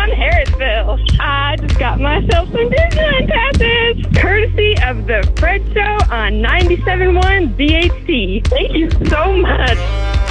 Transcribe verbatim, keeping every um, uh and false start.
downtown Harrisville. I just got myself some Disneyland passes, courtesy of the Fred Show on ninety-seven point one V H C. Thank you so much.